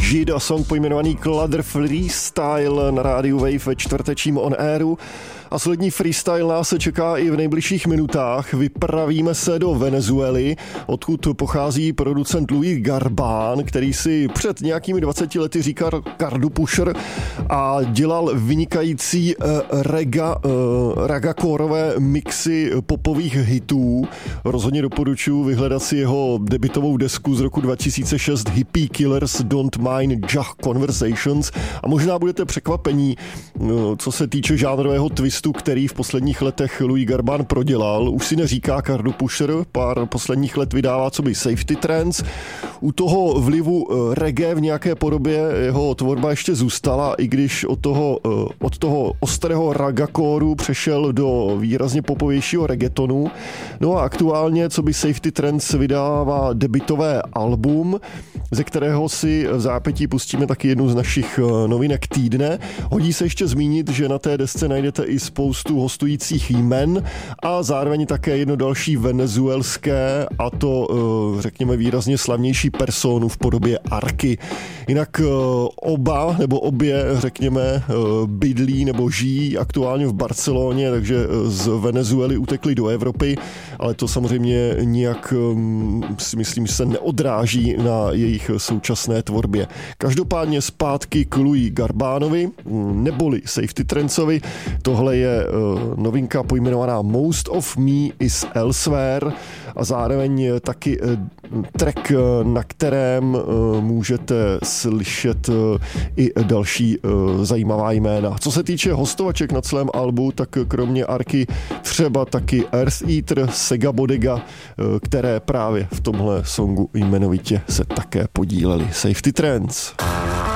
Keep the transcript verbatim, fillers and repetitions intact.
Žid a song pojmenovaný Kladr Freestyle na rádiu Wave ve čtvrtečním on airu. A slední freestyle nás se čeká i v nejbližších minutách. Vypravíme se do Venezuely, odkud pochází producent Louis Garbán, který si před nějakými dvaceti lety říkal Cardu Pusher a dělal vynikající uh, rega, uh, ragakorové mixy popových hitů. Rozhodně doporučuji vyhledat si jeho debutovou desku z roku dva tisíce šest Hippie Killers Don't Mind Jah Conversations a možná budete překvapení, uh, co se týče žánrového twistu, který v posledních letech Louis Garbán prodělal. Už si neříká Cardu Pusher, pár posledních let vydává co by Safety Trance. U toho vlivu reggae v nějaké podobě jeho tvorba ještě zůstala, i když od toho, od toho ostrého ragakóru přešel do výrazně popovějšího reggaetonu. No a aktuálně co by Safety Trance vydává debutové album, ze kterého si v zápětí pustíme taky jednu z našich novinek týdne. Hodí se ještě zmínit, že na té desce najdete i spoustu hostujících jmen a zároveň také jedno další venezuelské, a to řekněme výrazně slavnější personu v podobě Arky. Jinak oba nebo obě řekněme bydlí nebo žijí aktuálně v Barceloně, takže z Venezuely utekli do Evropy, ale to samozřejmě nijak si myslím se neodráží na jejich současné tvorbě. Každopádně zpátky k Louis Garbánovi neboli Safety Tranceovi. Tohle je novinka pojmenovaná Most of Me is Elsewhere a zároveň taky track, na kterém můžete slyšet i další zajímavá jména. Co se týče hostovaček na celém albu, tak kromě Arky třeba taky Earth Eater, Sega Bodega, které právě v tomhle songu jmenovitě se také podíleli. Safety Trance.